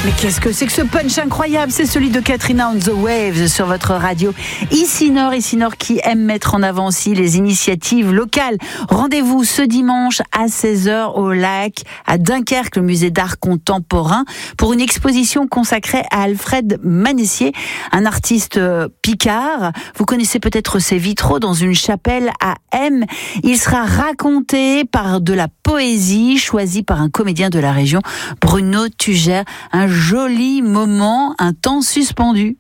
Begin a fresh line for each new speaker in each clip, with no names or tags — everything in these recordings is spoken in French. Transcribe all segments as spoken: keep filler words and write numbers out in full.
Mais qu'est-ce que c'est que ce punch incroyable? C'est celui de Katrina on the Waves sur votre radio. Ici Nord, Ici Nord qui aime mettre en avant aussi les initiatives locales. Rendez-vous ce dimanche à seize heures au lac, à Dunkerque, le musée d'art contemporain, pour une exposition consacrée à Alfred Manessier, un artiste picard. Vous connaissez peut-être ses vitraux dans une chapelle à M. Il sera raconté par de la poésie choisie par un comédien de la région, Bruno Tugère. Un joli moment, un temps suspendu.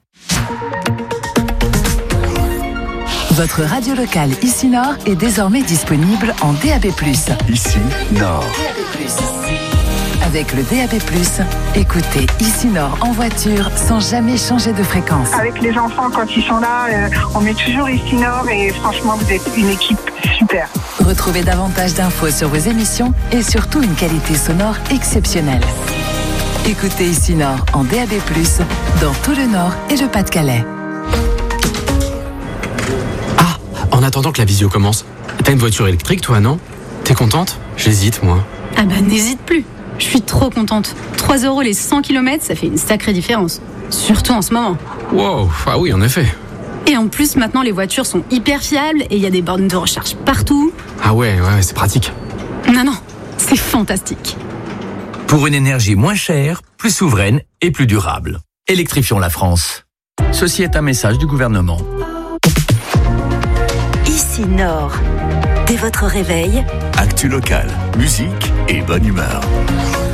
Votre radio locale Ici Nord est désormais disponible en D A B plus.
Ici Nord.
D A B plus. Avec le D A B plus, écoutez Ici Nord en voiture sans jamais changer de fréquence.
Avec les enfants, quand ils sont là, euh, on met toujours Ici Nord et franchement, vous êtes une équipe super.
Retrouvez davantage d'infos sur vos émissions et surtout une qualité sonore exceptionnelle. Écoutez Ici Nord en D A B plus, dans tout le Nord et le Pas-de-Calais.
Ah, en attendant que la visio commence, t'as une voiture électrique toi, non? T'es contente? J'hésite, moi.
Ah bah n'hésite plus, je suis trop contente. trois euros les cent kilomètres, ça fait une sacrée différence. Surtout en ce moment.
Wow, ah oui, en effet.
Et en plus, maintenant, les voitures sont hyper fiables et il y a des bornes de recharge partout.
Ah ouais, ouais, c'est pratique.
Non, non, c'est fantastique.
Pour une énergie moins chère, plus souveraine et plus durable. Électrifions la France. Ceci est un message du gouvernement.
Ici Nord. Dès votre réveil,
Actu locale, musique et bonne humeur.